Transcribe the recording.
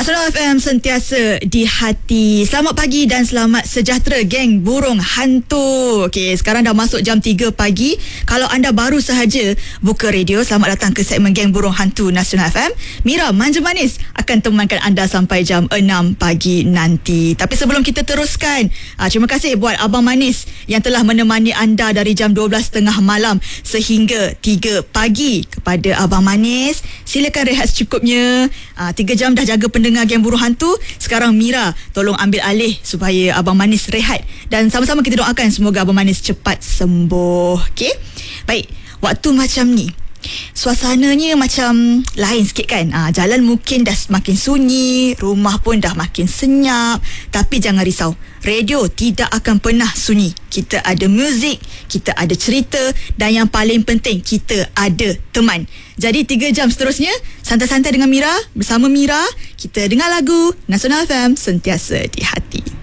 Nasional FM sentiasa di hati. Selamat pagi dan selamat sejahtera geng burung hantu. Okey, sekarang dah masuk jam 3 pagi. Kalau anda baru sahaja buka radio, selamat datang ke segmen geng burung hantu Nasional FM. Mira Manja Manis akan temankan anda sampai jam 6 pagi nanti. Tapi sebelum kita teruskan, terima kasih buat Abang Manis yang telah menemani anda dari jam 12.30 malam sehingga 3 pagi. Kepada Abang Manis, silakan rehat secukupnya. 3 jam dah jaga pendengar geng burung hantu. Sekarang Mira tolong ambil alih supaya Abang Manis rehat. Dan sama-sama kita doakan semoga Abang Manis cepat sembuh. Okey? Baik, waktu macam ni suasananya macam lain sikit kan. Jalan mungkin dah makin sunyi, rumah pun dah makin senyap. Tapi jangan risau, radio tidak akan pernah sunyi. Kita ada muzik, kita ada cerita, dan yang paling penting, kita ada teman. Jadi 3 jam seterusnya santai-santai dengan Mira. Bersama Mira, kita dengar lagu. Nasional FM sentiasa di hati.